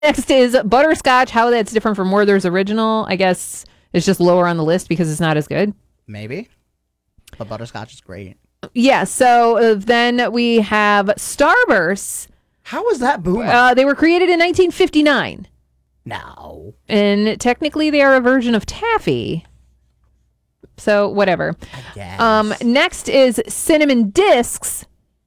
Next is butterscotch. How that's different from Werther's Original, I guess, is just lower on the list because it's not as good. Maybe. But butterscotch is great. Yeah, so then we have Starburst. How was that boomer? They were created in 1959. No. And technically they are a version of taffy. So whatever. I guess. Next is cinnamon discs.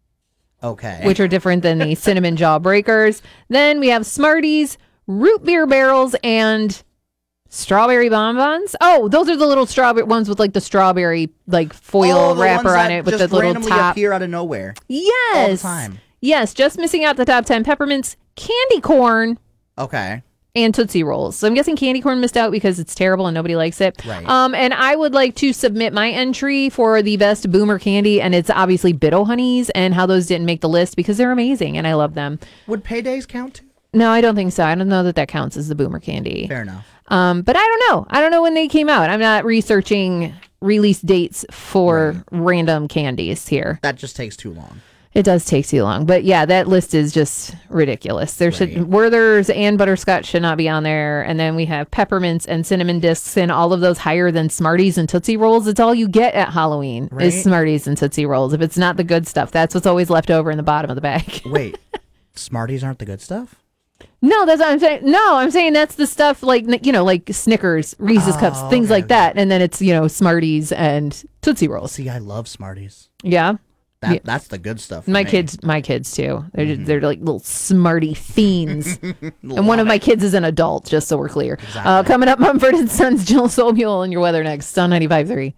Okay. Which are different than the cinnamon jawbreakers. Then we have Smarties, root beer barrels, and strawberry bonbons. Oh, those are the little strawberry ones with like the strawberry like foil wrapper on it with the little randomly top. Appear out of nowhere. Yes. All the time. Yes, just missing out the top 10 peppermints, candy corn. Okay. And Tootsie Rolls. So I'm guessing candy corn missed out because it's terrible and nobody likes it. Right. And I would like to submit my entry for the best boomer candy, and it's obviously Bitto Honeys, and how those didn't make the list because they're amazing and I love them. Would paydays count too? No, I don't think so. I don't know that counts as the boomer candy. Fair enough. But I don't know. I don't know when they came out. I'm not researching release dates for random candies here. That just takes too long. It does take too long. But yeah, that list is just ridiculous. There should Werther's and butterscotch should not be on there. And then we have peppermints and cinnamon discs and all of those higher than Smarties and Tootsie Rolls. It's all you get at Halloween is Smarties and Tootsie Rolls. If it's not the good stuff, that's what's always left over in the bottom of the bag. Wait, Smarties aren't the good stuff? No, that's what I'm saying. No, I'm saying that's the stuff like, you know, like Snickers, Reese's Cups, things like that. And then it's, you know, Smarties and Tootsie Rolls. See, I love Smarties. Yeah. That's the good stuff. My kids too. They're like little Smartie fiends. And one of my kids is an adult, just so we're clear. Exactly. Coming up, Mumford & Sons, Jill Sobule, and your weather next on 95.3.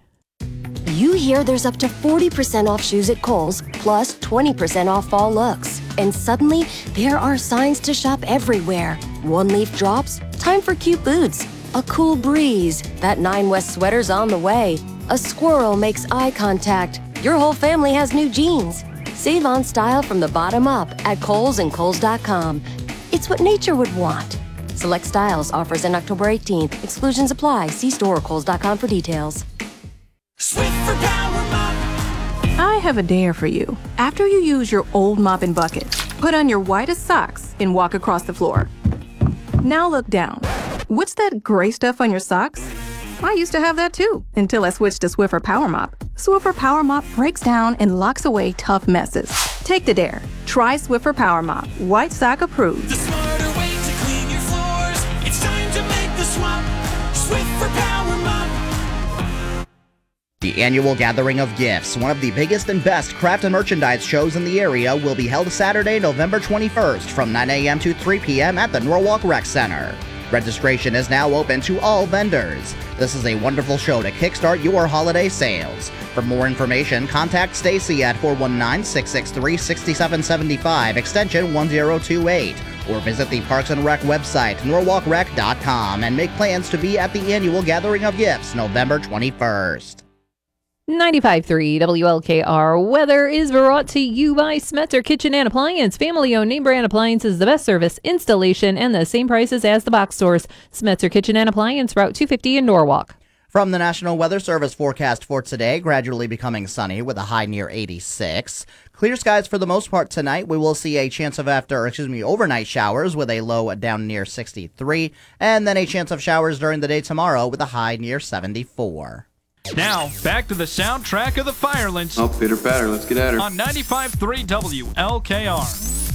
You hear there's up to 40% off shoes at Kohl's, plus 20% off fall looks. And suddenly, there are signs to shop everywhere. One leaf drops, time for cute boots. A cool breeze, that 9 West sweater's on the way. A squirrel makes eye contact. Your whole family has new jeans. Save on style from the bottom up at Kohl's and Kohl's.com. It's what nature would want. Select styles, offers in October 18th. Exclusions apply. See store or Kohl's.com for details. Swiffer Power Mop. I have a dare for you. After you use your old mop and bucket, put on your whitest socks and walk across the floor. Now look down. What's that gray stuff on your socks? I used to have that too, until I switched to Swiffer Power Mop. Swiffer Power Mop breaks down and locks away tough messes. Take the dare. Try Swiffer Power Mop. White sock approved. The smarter way to clean your floors. It's time to make the swap. Swiffer Power Mop. The annual Gathering of Gifts, one of the biggest and best craft and merchandise shows in the area, will be held Saturday, November 21st from 9 a.m. to 3 p.m. at the Norwalk Rec Center. Registration is now open to all vendors. This is a wonderful show to kickstart your holiday sales. For more information, contact Stacy at 419-663-6775, extension 1028, or visit the Parks and Rec website, norwalkrec.com, and make plans to be at the annual Gathering of Gifts, November 21st. 95.3 WLKR weather is brought to you by Smetzer Kitchen and Appliance. Family-owned name brand appliances, the best service, installation, and the same prices as the box stores. Smetzer Kitchen and Appliance, Route 250 in Norwalk. From the National Weather Service forecast for today, gradually becoming sunny with a high near 86. Clear skies for the most part tonight. We will see a chance of overnight showers with a low down near 63, and then a chance of showers during the day tomorrow with a high near 74. Now, back to the soundtrack of the Firelands. Oh, pitter patter, let's get at her. On 95.3 WLKR.